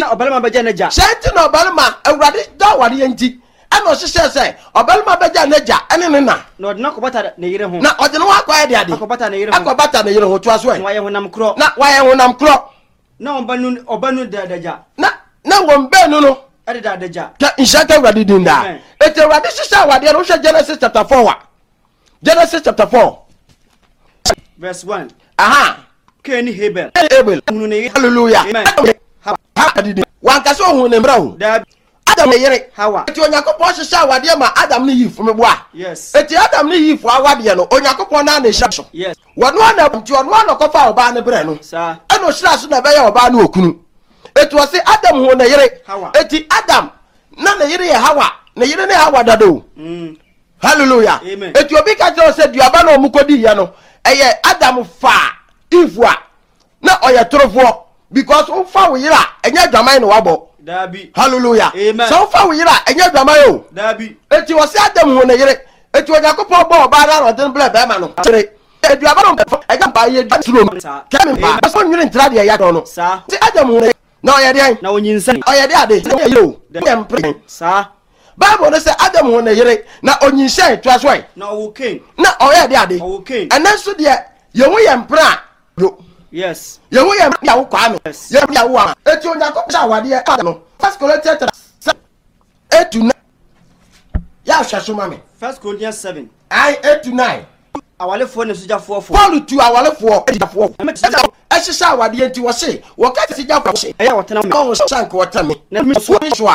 Obelma beja neja. Senti na Obelma awurade da ware enti. Ana ohihye se Obelma beja neja ene ne na. Na odna kobata ne yire ho. Na odne wa kwa de ade. Akobata ne yire ho. Akobata ne yire ho to aso e. Na waye honam kro. Na waye honam kro. Na obanu daja. Na wombenu no. Ade daja. Ta inshaka awurade din da. Ete awurade hihye awade no hwe Genesis chapter 4 wa. Genesis chapter 4 verse 1. Aha. Cain Abel. Hallelujah. Amen. Wan kaso hu ne mbra hu. Adam ne yere Hawa. Eti Onyankopon hihye awade ma Adam ne Eve me boa. Yes. Eti Adam ne Eve awade no Onyankopon na hihye so. Yes. Wono na nti wono na kofa oba ne bre no. Sa. Eno hira so na be ya oba na okunu. Eti wo se Adam hu ne yere. Eti Adam na ne yere ye Hawa. Ne yere ne Hawa dado. Hallelujah. Amen. Eti obi ka tell say duaba na omukodi ye no. Eye Adam fa Eve a na oye torofo because o fa wo yira enye dwaman no wabo. Dabi. Hallelujah. Amen. So fa wo yira enye dwaman o. Dabi. Eti wo se Adam hu ne yere. Eti Onyankopon bo oba na rodin ble be ma no. Eduaba no eja ba ye duro no. Kemi ba so nwiri ntra de ya do no. Sa. Ti Adam hu ne na oye de Na onyinsa. oye de ade se ye o. Dem pre. Sa. Bible no say Adam hu ne yere na onyinsa to aso ai. Na o Cain. Na oye de ade. O Cain. Ananso de ye hu ye mpra yo. Yes. Ye hu ye ya wo kwa me. Ye ya wo a. Eti Onyankopon sha wade e no. First Corinthians 8-9. Ya hwehwe ma me. 1 Corinthians 7. 8-9. Awalefo ne sojafo fo. Paul tu awalefo edafo. Ehihye awade enti wo se wo ka se jafo se. Eya wotena me. Ko shank wotame. Na me so